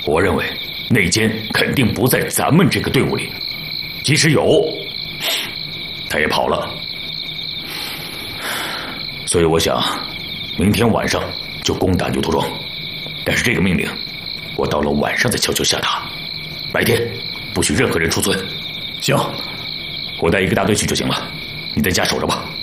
我认为内奸肯定不在咱们这个队伍里，即使有，他也跑了。所以我想，明天晚上就攻打牛头庄。但是这个命令，我到了晚上再悄悄下达，白天不许任何人出村。 行， 我带一个大队去就行了，你在家守着吧。